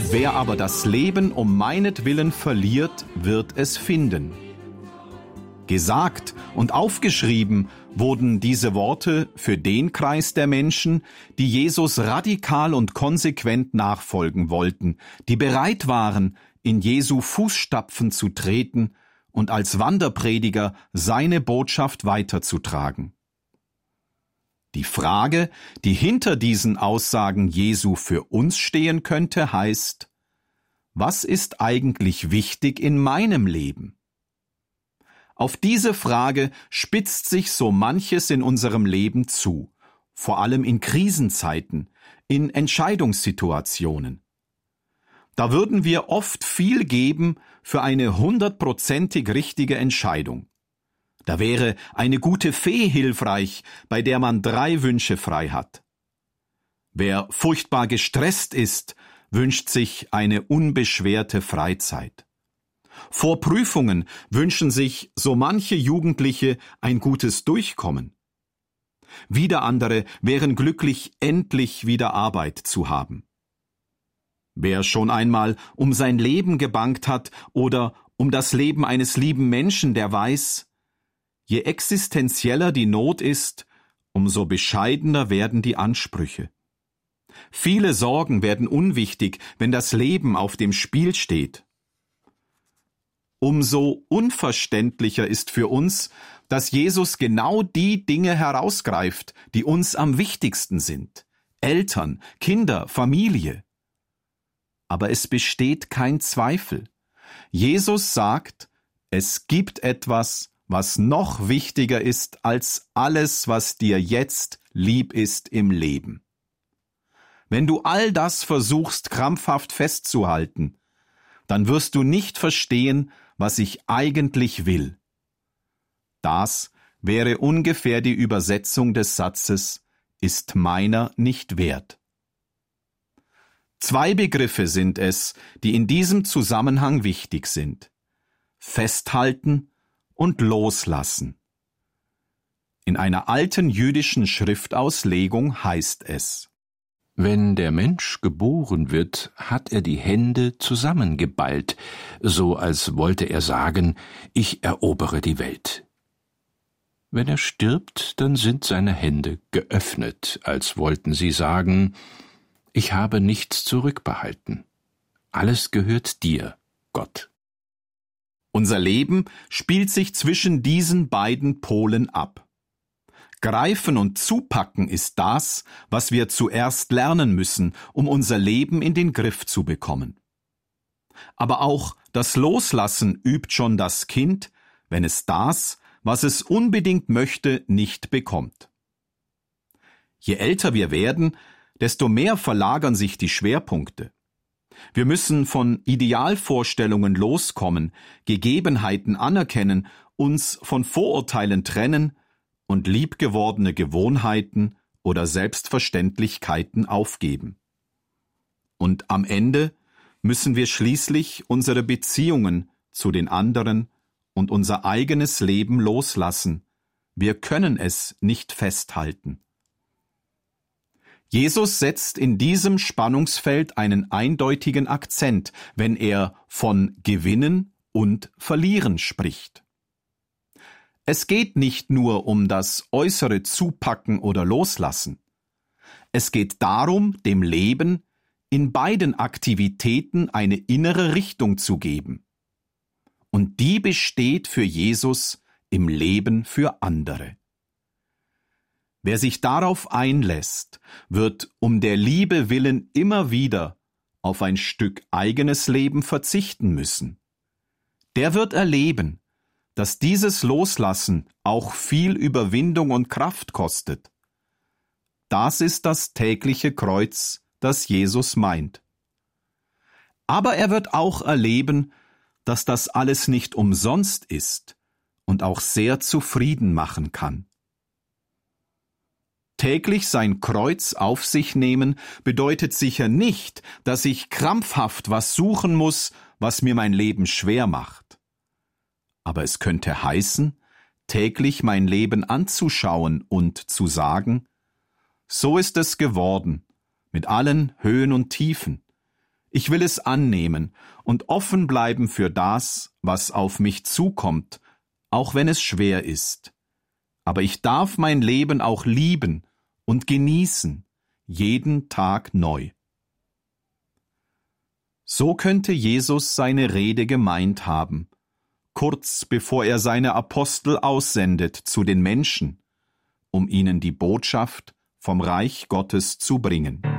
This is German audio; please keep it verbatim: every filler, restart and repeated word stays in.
Wer aber das Leben um meinetwillen verliert, wird es finden. Gesagt und aufgeschrieben wurden diese Worte für den Kreis der Menschen, die Jesus radikal und konsequent nachfolgen wollten, die bereit waren, in Jesu Fußstapfen zu treten und als Wanderprediger seine Botschaft weiterzutragen. Die Frage, die hinter diesen Aussagen Jesu für uns stehen könnte, heißt: Was ist eigentlich wichtig in meinem Leben? Auf diese Frage spitzt sich so manches in unserem Leben zu, vor allem in Krisenzeiten, in Entscheidungssituationen. Da würden wir oft viel geben für eine hundertprozentig richtige Entscheidung. Da wäre eine gute Fee hilfreich, bei der man drei Wünsche frei hat. Wer furchtbar gestresst ist, wünscht sich eine unbeschwerte Freizeit. Vor Prüfungen wünschen sich so manche Jugendliche ein gutes Durchkommen. Wieder andere wären glücklich, endlich wieder Arbeit zu haben. Wer schon einmal um sein Leben gebangt hat oder um das Leben eines lieben Menschen, der weiß: Je existenzieller die Not ist, umso bescheidener werden die Ansprüche. Viele Sorgen werden unwichtig, wenn das Leben auf dem Spiel steht. Umso unverständlicher ist für uns, dass Jesus genau die Dinge herausgreift, die uns am wichtigsten sind: Eltern, Kinder, Familie. Aber es besteht kein Zweifel. Jesus sagt, es gibt etwas, was noch wichtiger ist als alles, was dir jetzt lieb ist im Leben. Wenn du all das versuchst, krampfhaft festzuhalten, dann wirst du nicht verstehen, was ich eigentlich will. Das wäre ungefähr die Übersetzung des Satzes: Ist meiner nicht wert. Zwei Begriffe sind es, die in diesem Zusammenhang wichtig sind: Festhalten und Loslassen. In einer alten jüdischen Schriftauslegung heißt es: Wenn der Mensch geboren wird, hat er die Hände zusammengeballt, so als wollte er sagen, ich erobere die Welt. Wenn er stirbt, dann sind seine Hände geöffnet, als wollten sie sagen, ich habe nichts zurückbehalten. Alles gehört dir, Gott. Unser Leben spielt sich zwischen diesen beiden Polen ab. Greifen und zupacken ist das, was wir zuerst lernen müssen, um unser Leben in den Griff zu bekommen. Aber auch das Loslassen übt schon das Kind, wenn es das, was es unbedingt möchte, nicht bekommt. Je älter wir werden, desto mehr verlagern sich die Schwerpunkte. Wir müssen von Idealvorstellungen loskommen, Gegebenheiten anerkennen, uns von Vorurteilen trennen und liebgewordene Gewohnheiten oder Selbstverständlichkeiten aufgeben. Und am Ende müssen wir schließlich unsere Beziehungen zu den anderen und unser eigenes Leben loslassen. Wir können es nicht festhalten. Jesus setzt in diesem Spannungsfeld einen eindeutigen Akzent, wenn er von Gewinnen und Verlieren spricht. Es geht nicht nur um das äußere Zupacken oder Loslassen. Es geht darum, dem Leben in beiden Aktivitäten eine innere Richtung zu geben. Und die besteht für Jesus im Leben für andere. Wer sich darauf einlässt, wird um der Liebe willen immer wieder auf ein Stück eigenes Leben verzichten müssen. Der wird erleben, dass dieses Loslassen auch viel Überwindung und Kraft kostet. Das ist das tägliche Kreuz, das Jesus meint. Aber er wird auch erleben, dass das alles nicht umsonst ist und auch sehr zufrieden machen kann. Täglich sein Kreuz auf sich nehmen bedeutet sicher nicht, dass ich krampfhaft was suchen muss, was mir mein Leben schwer macht. Aber es könnte heißen, täglich mein Leben anzuschauen und zu sagen, so ist es geworden, mit allen Höhen und Tiefen. Ich will es annehmen und offen bleiben für das, was auf mich zukommt, auch wenn es schwer ist. Aber ich darf mein Leben auch lieben und genießen, jeden Tag neu. So könnte Jesus seine Rede gemeint haben, kurz bevor er seine Apostel aussendet zu den Menschen, um ihnen die Botschaft vom Reich Gottes zu bringen.